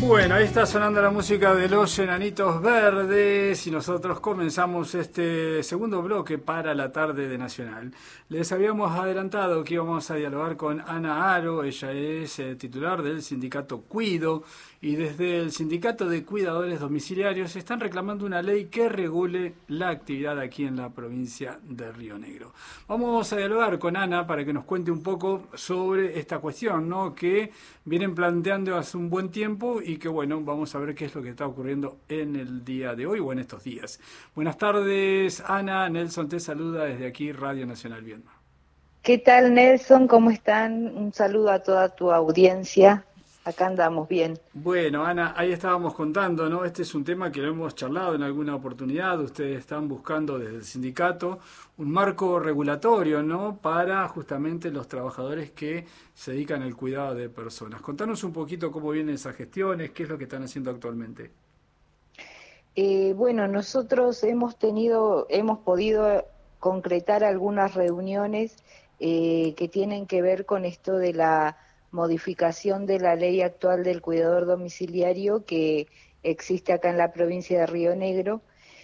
Bueno, ahí está sonando la música de Los Enanitos Verdes y nosotros comenzamos este segundo bloque para la tarde de Nacional. Les habíamos adelantado que íbamos a dialogar con Ana Aro. Ella es titular del sindicato Cuido, y desde el sindicato de cuidadores domiciliarios están reclamando una ley que regule la actividad aquí en la provincia de Río Negro. Vamos a dialogar con Ana para que nos cuente un poco sobre esta cuestión, ¿no?, que vienen planteando hace un buen tiempo y que, bueno, vamos a ver qué es lo que está ocurriendo en el día de hoy o en estos días. Buenas tardes, Ana. Nelson te saluda desde aquí, Radio Nacional Viedma. ¿Qué tal, Nelson? ¿Cómo están? Un saludo a toda tu audiencia. Acá andamos bien. Bueno, Ana, ahí estábamos contando, ¿no? Este es un tema que lo hemos charlado en alguna oportunidad. Ustedes están buscando desde el sindicato un marco regulatorio, ¿no?, para justamente los trabajadores que se dedican al cuidado de personas. Contanos un poquito cómo vienen esas gestiones, qué es lo que están haciendo actualmente. Bueno, nosotros hemos podido concretar algunas reuniones que tienen que ver con esto de la modificación de la ley actual del cuidador domiciliario que existe acá en la provincia de Río Negro.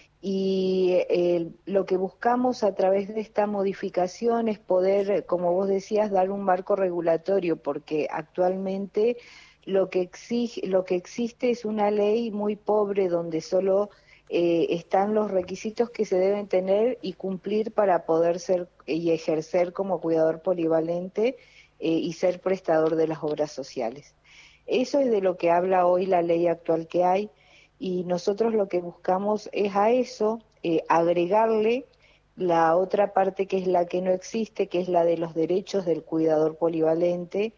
Y lo que buscamos a través de esta modificación es poder, como vos decías, dar un marco regulatorio, porque actualmente lo que existe es una ley muy pobre donde solo están los requisitos que se deben tener y cumplir para poder ser y ejercer como cuidador polivalente y ser prestador de las obras sociales. Eso es de lo que habla hoy la ley actual que hay. Y nosotros lo que buscamos es a eso agregarle la otra parte que es la que no existe, que es la de los derechos del cuidador polivalente,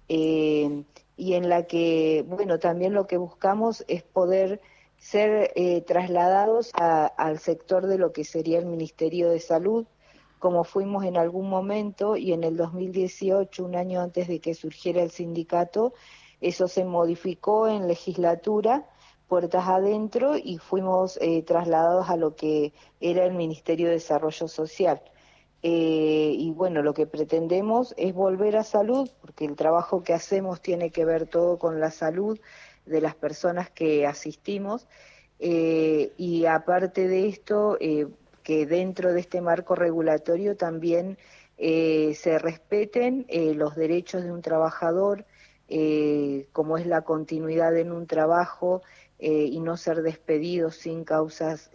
y en la que, bueno, también lo que buscamos es poder ser trasladados al sector de lo que sería el Ministerio de Salud, como fuimos en algún momento, y en el 2018, un año antes de que surgiera el sindicato, eso se modificó en legislatura, puertas adentro, y fuimos trasladados a lo que era el Ministerio de Desarrollo Social. Y bueno, lo que pretendemos es volver a salud, porque el trabajo que hacemos tiene que ver todo con la salud de las personas que asistimos, y aparte de esto, que dentro de este marco regulatorio también se respeten los derechos de un trabajador, como es la continuidad en un trabajo, y no ser despedidos sin causas,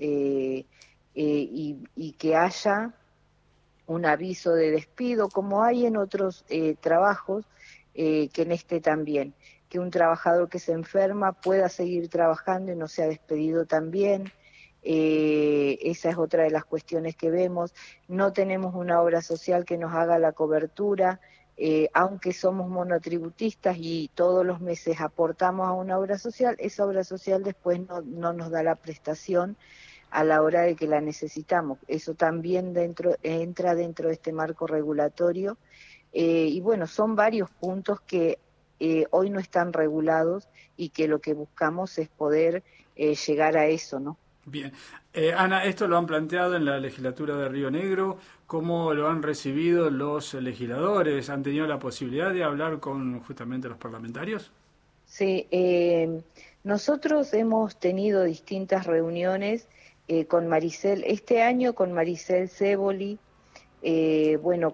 y que haya un aviso de despido, como hay en otros trabajos, que en este también, que un trabajador que se enferma pueda seguir trabajando y no sea despedido también. Esa es otra de las cuestiones que vemos. No tenemos una obra social que nos haga la cobertura, aunque somos monotributistas y todos los meses aportamos a una obra social, esa obra social después no nos da la prestación a la hora de que la necesitamos. Eso también entra dentro de este marco regulatorio, y bueno, son varios puntos que hoy no están regulados y que lo que buscamos es poder llegar a eso, ¿no? Bien. Ana, esto lo han planteado en la legislatura de Río Negro. ¿Cómo lo han recibido los legisladores? ¿Han tenido la posibilidad de hablar con justamente los parlamentarios? Sí, nosotros hemos tenido distintas reuniones con Maricel, este año con Maricel Céboli, bueno,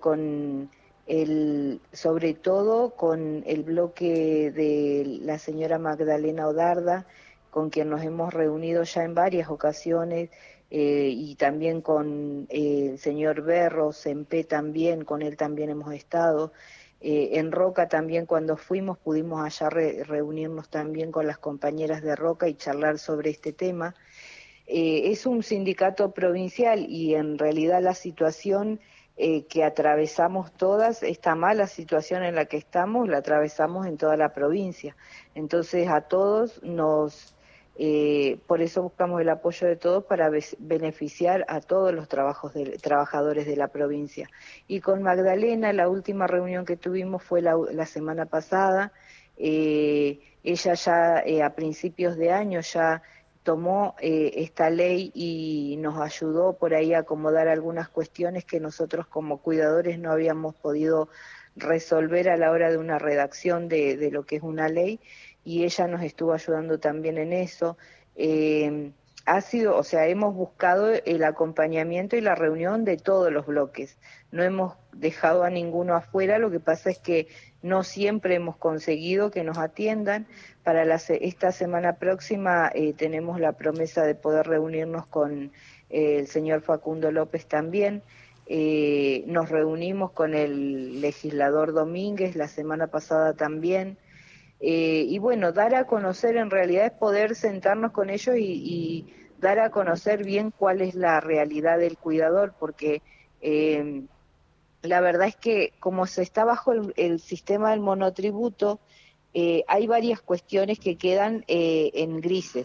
sobre todo con el bloque de la señora Magdalena Odarda, con quien nos hemos reunido ya en varias ocasiones, y también con el señor Berro, Sempé también, con él también hemos estado. En Roca también cuando fuimos pudimos allá reunirnos también con las compañeras de Roca y charlar sobre este tema. Es un sindicato provincial y en realidad la situación que atravesamos todas, esta mala situación en la que estamos, la atravesamos en toda la provincia. Entonces a todos por eso buscamos el apoyo de todos para beneficiar a todos los trabajadores de la provincia. Y con Magdalena, la última reunión que tuvimos fue la semana pasada. Ella ya a principios de año ya tomó esta ley y nos ayudó por ahí a acomodar algunas cuestiones que nosotros como cuidadores no habíamos podido resolver a la hora de una redacción de lo que es una ley, y ella nos estuvo ayudando también en eso. Ha sido, o sea, hemos buscado el acompañamiento y la reunión de todos los bloques. No hemos dejado a ninguno afuera, lo que pasa es que no siempre hemos conseguido que nos atiendan. Para esta semana próxima tenemos la promesa de poder reunirnos con el señor Facundo López también. Nos reunimos con el legislador Domínguez la semana pasada también. Y bueno, dar a conocer, en realidad es poder sentarnos con ellos y dar a conocer bien cuál es la realidad del cuidador, porque la verdad es que como se está bajo el sistema del monotributo, hay varias cuestiones que quedan en grises.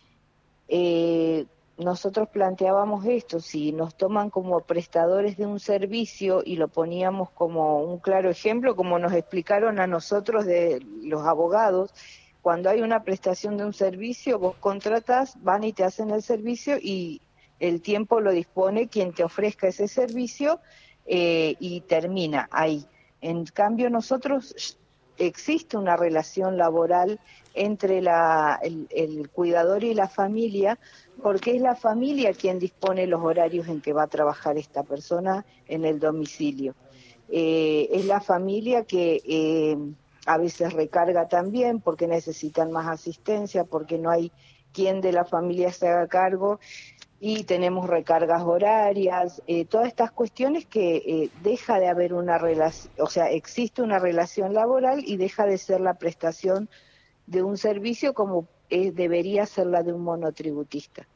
Nosotros planteábamos esto: si nos toman como prestadores de un servicio, y lo poníamos como un claro ejemplo, como nos explicaron a nosotros de los abogados, cuando hay una prestación de un servicio, vos contratás, van y te hacen el servicio, y el tiempo lo dispone quien te ofrezca ese servicio, y termina ahí. En cambio, nosotros existe una relación laboral entre el cuidador y la familia, porque es la familia quien dispone los horarios en que va a trabajar esta persona en el domicilio. Es la familia que a veces recarga también porque necesitan más asistencia, porque no hay quien de la familia se haga cargo, y tenemos recargas horarias, todas estas cuestiones que deja de haber una relación, o sea, existe una relación laboral y deja de ser la prestación de un servicio como debería ser la de un monotributista.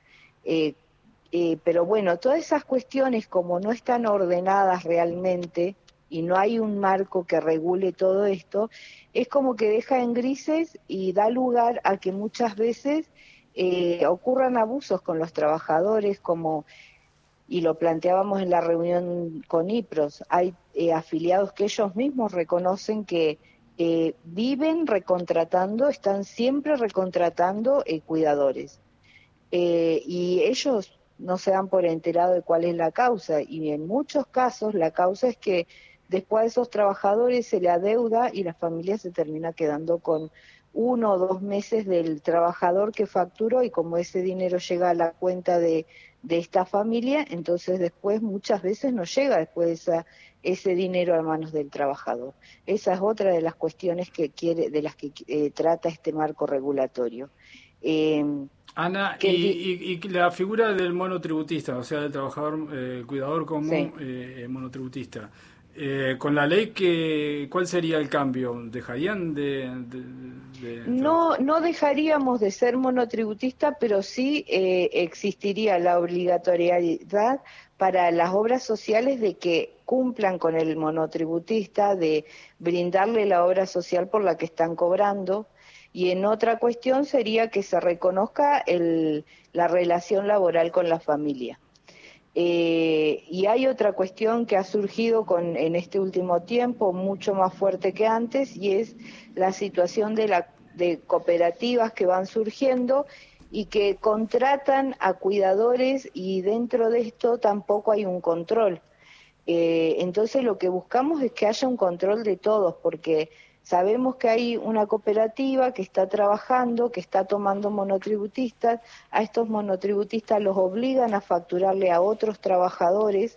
Pero bueno, todas esas cuestiones, como no están ordenadas realmente y no hay un marco que regule todo esto, es como que deja en grises y da lugar a que muchas veces ocurran abusos con los trabajadores, como, y lo planteábamos en la reunión con IPROS, hay afiliados que ellos mismos reconocen que viven recontratando, están siempre recontratando cuidadores, y ellos no se dan por enterado de cuál es la causa, y en muchos casos la causa es que después a esos trabajadores se le adeuda y la familia se termina quedando con 1 o 2 meses del trabajador que facturó, y como ese dinero llega a la cuenta de esta familia, entonces después muchas veces no llega después ese dinero a manos del trabajador. Esa es otra de las cuestiones de las que trata este marco regulatorio. Ana, y la figura del monotributista, o sea, del trabajador cuidador como Sí. monotributista, con la ley, ¿cuál sería el cambio? ¿Dejarían de trabajar? No, no dejaríamos de ser monotributista, pero sí existiría la obligatoriedad para las obras sociales de que cumplan con el monotributista, de brindarle la obra social por la que están cobrando. Y en otra cuestión sería que se reconozca la relación laboral con la familia. Y hay otra cuestión que ha surgido en este último tiempo, mucho más fuerte que antes, y es la situación de cooperativas que van surgiendo y que contratan a cuidadores, y dentro de esto tampoco hay un control. Entonces lo que buscamos es que haya un control de todos, porque sabemos que hay una cooperativa que está trabajando, que está tomando monotributistas. A estos monotributistas los obligan a facturarle a otros trabajadores,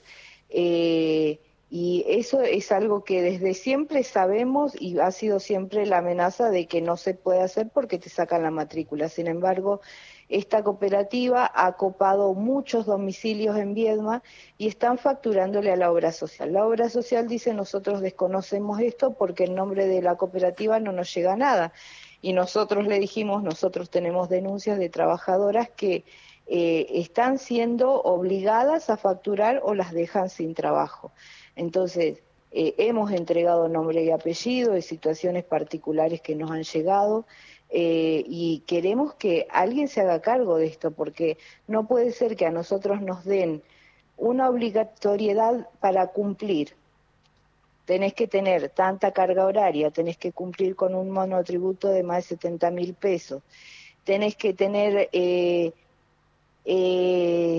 y eso es algo que desde siempre sabemos, y ha sido siempre la amenaza de que no se puede hacer porque te sacan la matrícula. Sin embargo, esta cooperativa ha copado muchos domicilios en Viedma y están facturándole a la obra social. La obra social dice: nosotros desconocemos esto porque el nombre de la cooperativa no nos llega a nada. Y nosotros le dijimos: nosotros tenemos denuncias de trabajadoras que están siendo obligadas a facturar o las dejan sin trabajo. Entonces, hemos entregado nombre y apellido de situaciones particulares que nos han llegado. Y queremos que alguien se haga cargo de esto, porque no puede ser que a nosotros nos den una obligatoriedad para cumplir. Tenés que tener tanta carga horaria, tenés que cumplir con un monotributo de más de 70.000 pesos, tenés que tener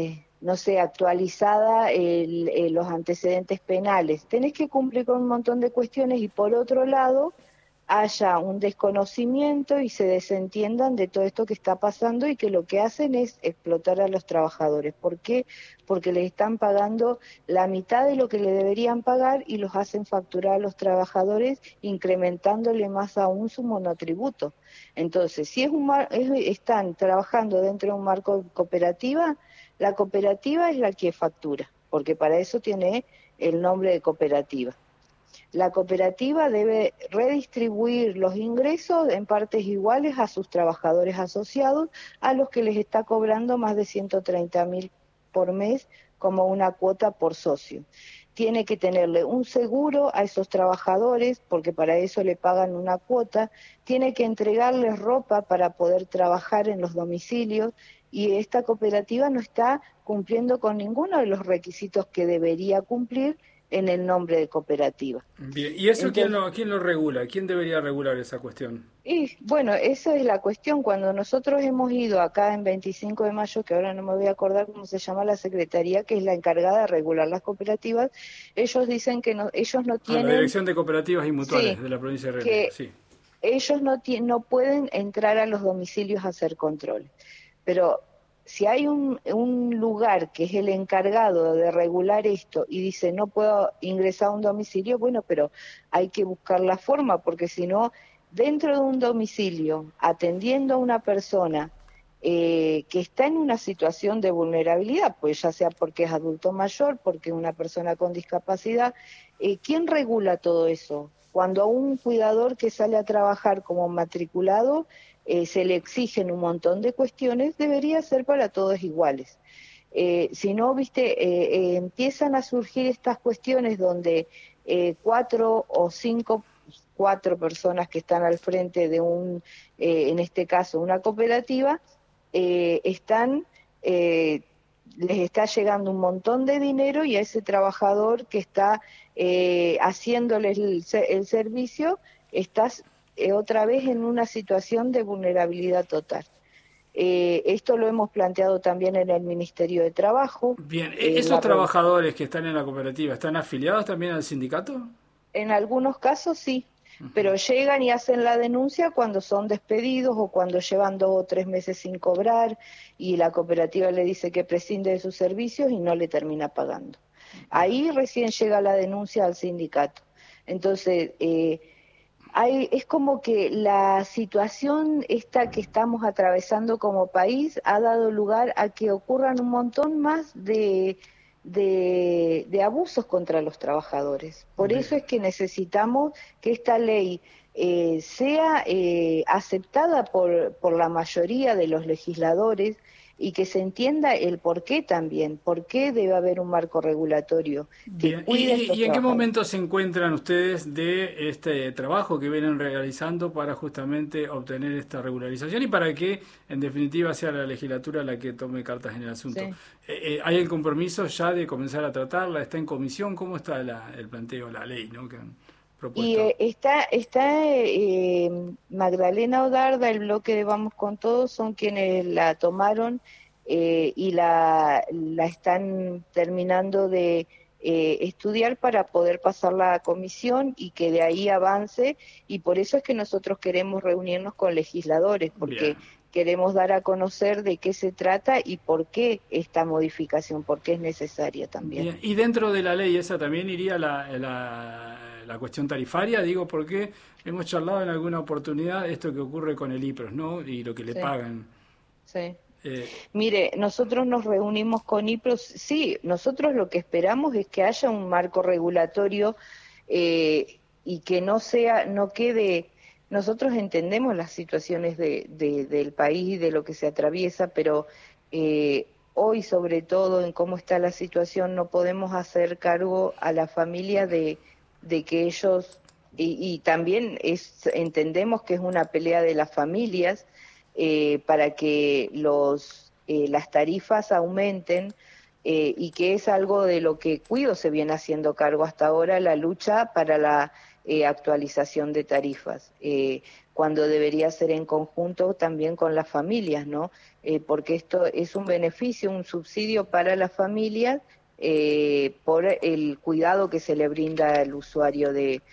no sé, actualizada los antecedentes penales. Tenés que cumplir con un montón de cuestiones y por otro lado haya un desconocimiento y se desentiendan de todo esto que está pasando y que lo que hacen es explotar a los trabajadores. ¿Por qué? Porque les están pagando la mitad de lo que le deberían pagar y los hacen facturar a los trabajadores incrementándole más aún su monotributo. Entonces, si están trabajando dentro de un marco de cooperativa, la cooperativa es la que factura, porque para eso tiene el nombre de cooperativa. La cooperativa debe redistribuir los ingresos en partes iguales a sus trabajadores asociados, a los que les está cobrando más de 130.000 por mes como una cuota por socio. Tiene que tenerle un seguro a esos trabajadores, porque para eso le pagan una cuota, tiene que entregarles ropa para poder trabajar en los domicilios, y esta cooperativa no está cumpliendo con ninguno de los requisitos que debería cumplir en el nombre de cooperativa. Bien, ¿y eso Entonces, quién lo regula? ¿Quién debería regular esa cuestión? y bueno, esa es la cuestión. Cuando nosotros hemos ido acá en 25 de mayo, que ahora no me voy a acordar cómo se llama la secretaría, que es la encargada de regular las cooperativas, ellos dicen que no, ellos no Ah, la tienen, Dirección de Cooperativas y Mutuales sí, de la provincia de Río Negro, que sí. ellos no pueden entrar a los domicilios a hacer controles. Pero si hay un lugar que es el encargado de regular esto y dice no puedo ingresar a un domicilio, bueno, pero hay que buscar la forma, porque si no, dentro de un domicilio, atendiendo a una persona que está en una situación de vulnerabilidad, pues ya sea porque es adulto mayor, porque es una persona con discapacidad, ¿quién regula todo eso? Cuando a un cuidador que sale a trabajar como matriculado se le exigen un montón de cuestiones, debería ser para todos iguales. Si no, viste, empiezan a surgir estas cuestiones donde cuatro personas que están al frente de en este caso, una cooperativa, les está llegando un montón de dinero y a ese trabajador que está haciéndoles el servicio, está otra vez en una situación de vulnerabilidad total. Esto lo hemos planteado también en el Ministerio de Trabajo. Bien, En ¿esos la reunión. trabajadores que están en la cooperativa están afiliados también al sindicato? En algunos casos sí, pero llegan y hacen la denuncia cuando son despedidos o cuando llevan 2 o 3 meses sin cobrar y la cooperativa le dice que prescinde de sus servicios y no le termina pagando. Ahí recién llega la denuncia al sindicato. Entonces, es como que la situación esta que estamos atravesando como país ha dado lugar a que ocurran un montón más de abusos contra los trabajadores. Por eso Bien. es que necesitamos que esta ley sea aceptada por la mayoría de los legisladores y que se entienda el por qué también, por qué debe haber un marco regulatorio que Bien, cuide a estos y en qué trabajadores. momento se encuentran ustedes de este trabajo que vienen realizando para justamente obtener esta regularización y para que, en definitiva, sea la legislatura la que tome cartas en el asunto? Sí. ¿Hay el compromiso ya de comenzar a tratarla? ¿Está en comisión? ¿Cómo está el planteo, la ley, ¿no?, que han Y propuesto? está Magdalena Odarda, el bloque de Vamos con Todos, son quienes la tomaron y la están terminando de estudiar para poder pasarla a comisión y que de ahí avance, y por eso es que nosotros queremos reunirnos con legisladores, porque Bien. queremos dar a conocer de qué se trata y por qué esta modificación, por qué es necesaria también. Bien, y dentro de la ley esa también iría la cuestión tarifaria, digo, porque hemos charlado en alguna oportunidad esto que ocurre con el IPROS, ¿no? Y lo que le Sí, pagan. sí. Eh, Mire, nosotros nos reunimos con IPROS, sí, nosotros lo que esperamos es que haya un marco regulatorio y que no quede, nosotros entendemos las situaciones del país y de lo que se atraviesa, pero hoy sobre todo en cómo está la situación no podemos hacer cargo a la familia de que ellos, y también entendemos que es una pelea de las familias, para que las tarifas aumenten y que es algo de lo que Cuido se viene haciendo cargo hasta ahora, la lucha para la actualización de tarifas. cuando debería ser en conjunto también con las familias, ¿no? Porque esto es un beneficio, un subsidio para las familias por el cuidado que se le brinda al usuario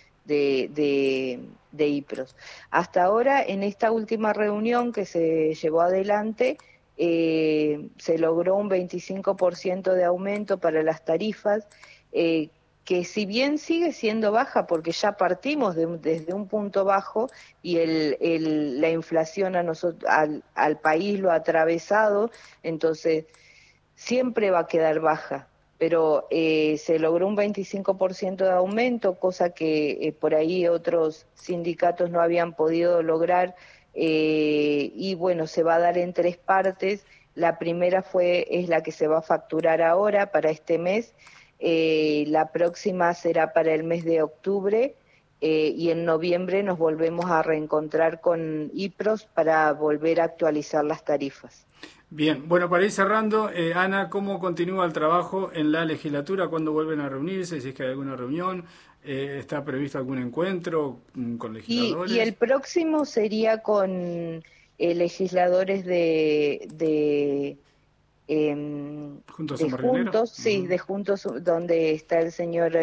de IPROS. Hasta ahora, en esta última reunión que se llevó adelante, se logró un 25% de aumento para las tarifas, que si bien sigue siendo baja porque ya partimos desde un punto bajo y la inflación a nosotros, al país lo ha atravesado, entonces siempre va a quedar baja, pero se logró un 25% de aumento, cosa que por ahí otros sindicatos no habían podido lograr, y bueno, se va a dar en 3 partes. La primera es la que se va a facturar ahora para este mes, la próxima será para el mes de octubre, y en noviembre nos volvemos a reencontrar con IPROS para volver a actualizar las tarifas. Bien, bueno, para ir cerrando, Ana, ¿cómo continúa el trabajo en la legislatura? ¿Cuándo vuelven a reunirse? Si es que hay alguna reunión, ¿está previsto algún encuentro con legisladores? Y el próximo sería con legisladores de Juntos de Somos Rioneros. Juntos, sí, de Juntos, donde está el señor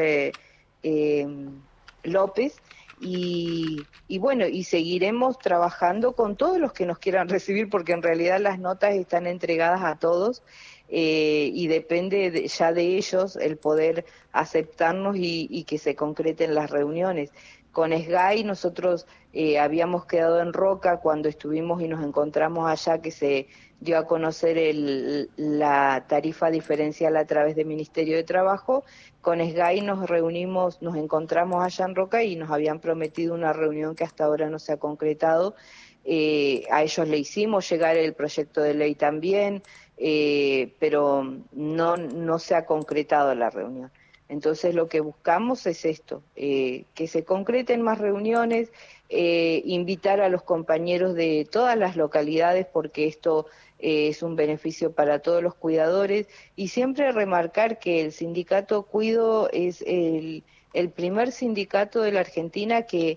López, y bueno, y seguiremos trabajando con todos los que nos quieran recibir, porque en realidad las notas están entregadas a todos, y depende ya de ellos el poder aceptarnos y que se concreten las reuniones. Con SGAI nosotros habíamos quedado en Roca cuando estuvimos y nos encontramos allá, que se dio a conocer la tarifa diferencial a través del Ministerio de Trabajo. Con SGAI nos reunimos, nos encontramos allá en Roca y nos habían prometido una reunión que hasta ahora no se ha concretado. A ellos le hicimos llegar el proyecto de ley también, pero no se ha concretado la reunión. Entonces lo que buscamos es esto, que se concreten más reuniones, invitar a los compañeros de todas las localidades, porque esto es un beneficio para todos los cuidadores, y siempre remarcar que el sindicato Cuido es el primer sindicato de la Argentina que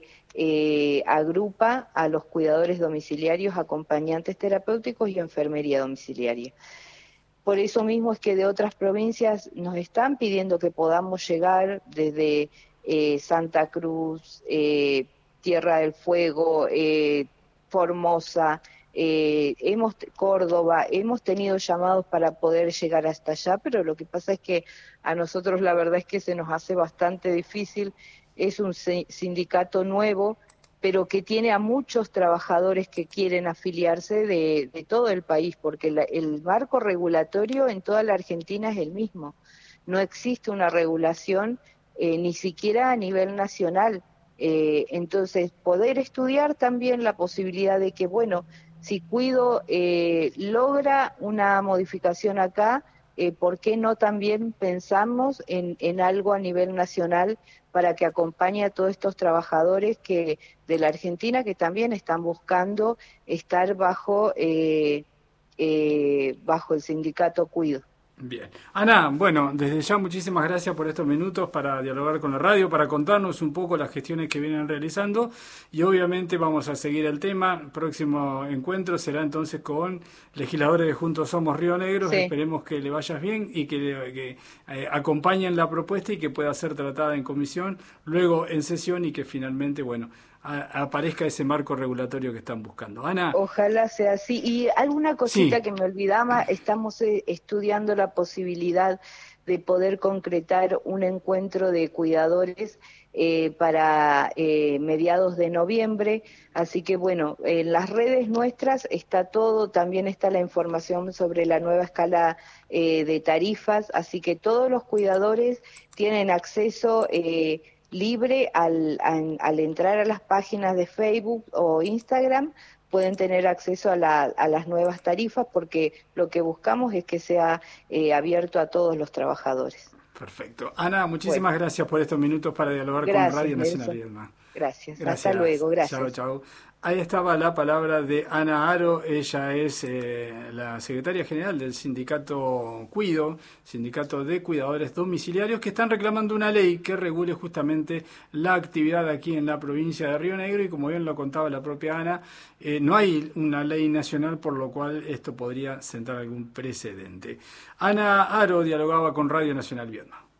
agrupa a los cuidadores domiciliarios, acompañantes terapéuticos y enfermería domiciliaria. Por eso mismo es que de otras provincias nos están pidiendo que podamos llegar desde Santa Cruz, Tierra del Fuego, Formosa, Córdoba, hemos tenido llamados para poder llegar hasta allá, pero lo que pasa es que a nosotros la verdad es que se nos hace bastante difícil. Es un sindicato nuevo, pero que tiene a muchos trabajadores que quieren afiliarse de todo el país, porque el marco regulatorio en toda la Argentina es el mismo. No existe una regulación ni siquiera a nivel nacional. Entonces, poder estudiar también la posibilidad de que, bueno, si Cuido logra una modificación acá, ¿por qué no también pensamos en algo a nivel nacional para que acompañe a todos estos trabajadores de la Argentina que también están buscando estar bajo el sindicato Cuido? Bien. Ana, bueno, desde ya muchísimas gracias por estos minutos para dialogar con la radio, para contarnos un poco las gestiones que vienen realizando, y obviamente vamos a seguir el tema. El próximo encuentro será entonces con legisladores de Juntos Somos Río Negro. Sí. Esperemos que le vayas bien y que acompañen la propuesta y que pueda ser tratada en comisión, luego en sesión, y que finalmente, bueno, aparezca ese marco regulatorio que están buscando. Ana. Ojalá sea así. Y alguna cosita que me olvidaba, estamos estudiando la posibilidad de poder concretar un encuentro de cuidadores para mediados de noviembre, así que bueno, en las redes nuestras está todo, también está la información sobre la nueva escala de tarifas, así que todos los cuidadores tienen acceso libre al entrar a las páginas de Facebook o Instagram, pueden tener acceso a las nuevas tarifas, porque lo que buscamos es que sea abierto a todos los trabajadores. Perfecto. Ana, muchísimas gracias por estos minutos para dialogar con Radio Nacional y demás. Gracias. Gracias. Hasta luego. Gracias. Chao, chao. Ahí estaba la palabra de Ana Aro. Ella es la secretaria general del sindicato Cuido, sindicato de cuidadores domiciliarios, que están reclamando una ley que regule justamente la actividad aquí en la provincia de Río Negro, y como bien lo contaba la propia Ana, no hay una ley nacional, por lo cual esto podría sentar algún precedente. Ana Aro dialogaba con Radio Nacional Viedma.